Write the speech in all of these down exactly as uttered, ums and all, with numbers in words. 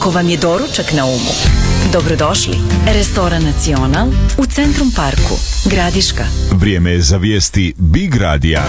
Ako vam je doručak na umu, dobrodošli. Restoran Nacional u Centrum Parku, Gradiška. Vrijeme je za vijesti Big Radija.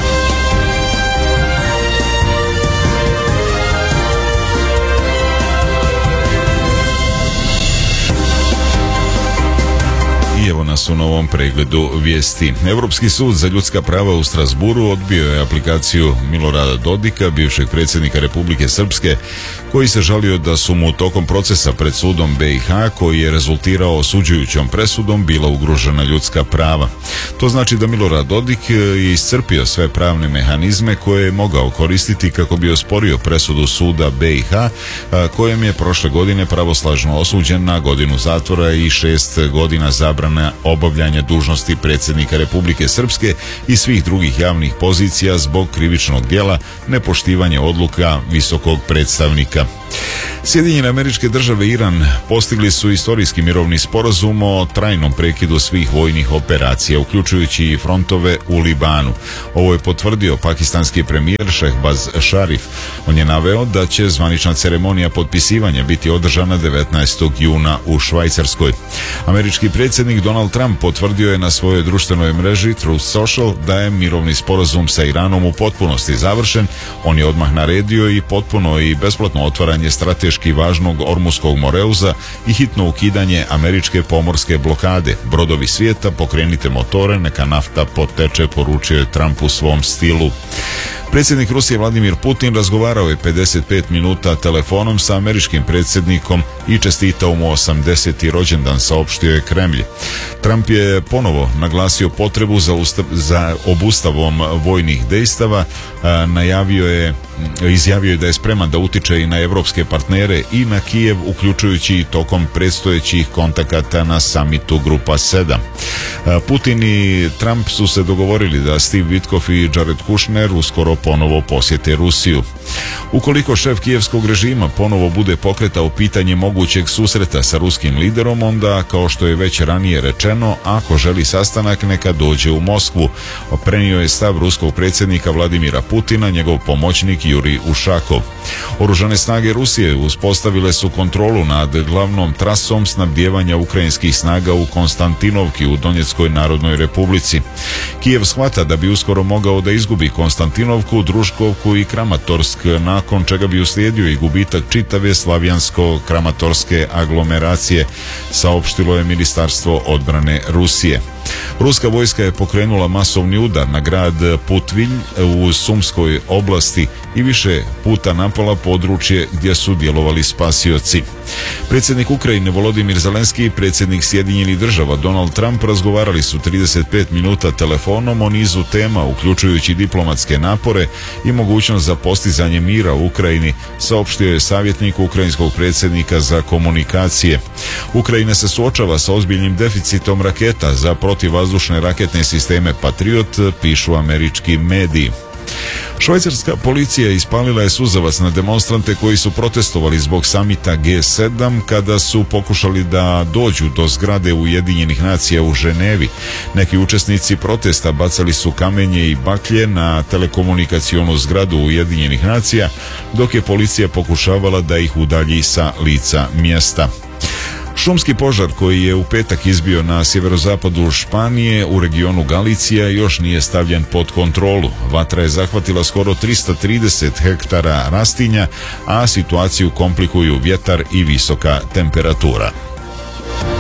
I evo nas u novom pregledu vijesti. Europski sud za ljudska prava u Strasburu odbio je aplikaciju Milorada Dodika, bivšeg predsjednika Republike Srpske, koji se žalio da su mu tokom procesa pred sudom B i H, koji je rezultirao osuđujućom presudom, bila ugrožena ljudska prava. To znači da Milorad Dodik je iscrpio sve pravne mehanizme koje je mogao koristiti kako bi osporio presudu suda B i H, kojem je prošle godine pravosnažno osuđen na godinu zatvora i šest godina zabrane obavljanja dužnosti predsjednika Republike Srpske i svih drugih javnih pozicija zbog krivičnog djela nepoštivanja odluka visokog predstavnika. Sjedinjene Američke Države i Iran postigli su istorijski mirovni sporazum o trajnom prekidu svih vojnih operacija, uključujući i frontove u Libanu. Ovo je potvrdio pakistanski premijer Šehbaz Šarif. On je naveo da će zvanična ceremonija potpisivanja biti održana devetnaestog juna u Švajcarskoj. Američki predsjednik Donald Trump potvrdio je na svojoj društvenoj mreži Truth Social da je mirovni sporazum sa Iranom u potpunosti završen. On je odmah naredio i potpuno i besplatno otvaranje strateški važnog Ormuskog moreuza i hitno ukidanje američke pomorske blokade. Brodovi svijeta, pokrenite motore, neka nafta poteče, poručio je Trump u svom stilu. Predsjednik Rusije Vladimir Putin razgovarao je pedeset pet minuta telefonom sa američkim predsjednikom i čestitao mu osamdeseti rođendan, saopštio je Kremlj. Trump je ponovo naglasio potrebu za, ustav, za obustavom vojnih dejstava, a, najavio je, izjavio je da je spreman da utiče i na evropske partnere i na Kijev, uključujući i tokom predstojećih kontakata na samitu Grupa sedam. A, Putin i Trump su se dogovorili da Steve Witkoff i Jared Kushner uskoro ponovo posjete Rusiju. Ukoliko šef kijevskog režima ponovo bude pokretao pitanje mogućeg susreta sa ruskim liderom, onda, kao što je već ranije rečeno, ako želi sastanak, neka dođe u Moskvu. Prenio je stav ruskog predsjednika Vladimira Putina njegov pomoćnik Jurij Ušakov. Oružane snage Rusije uspostavile su kontrolu nad glavnom trasom snabdijevanja ukrajinskih snaga u Konstantinovki u Donjeckoj Narodnoj Republici. Kijev shvata da bi uskoro mogao da izgubi Konstantinovku, Druškovku i Kramatorsk, nakon čega bi uslijedio i gubitak čitave slavijansko-kramatorske aglomeracije, saopštilo je Ministarstvo odbrane Rusije. Ruska vojska je pokrenula masovni udar na grad Putvilj u Sumskoj oblasti i više puta napala područje gdje su djelovali spasioci. Predsjednik Ukrajine Volodimir Zelenski i predsjednik Sjedinjenih Država Donald Trump razgovarali su trideset pet minuta telefonom o nizu tema, uključujući diplomatske napore i mogućnost za postizanje mira u Ukrajini, saopštio je savjetnik ukrajinskog predsjednika za komunikacije. Ukrajina se suočava sa ozbiljnim deficitom raketa za protivvazdušne raketne sisteme Patriot, pišu američki mediji. Švajcarska policija ispalila je suzavac na demonstrante koji su protestovali zbog samita G sedam kada su pokušali da dođu do zgrade Ujedinjenih nacija u Ženevi. Neki učesnici protesta bacali su kamenje i baklje na telekomunikacionu zgradu Ujedinjenih nacija, dok je policija pokušavala da ih udalji sa lica mjesta. Šumski požar koji je u petak izbio na sjeverozapadu Španije u regionu Galicija još nije stavljen pod kontrolu. Vatra je zahvatila skoro trista trideset hektara rastinja, a situaciju komplikuju vjetar i visoka temperatura.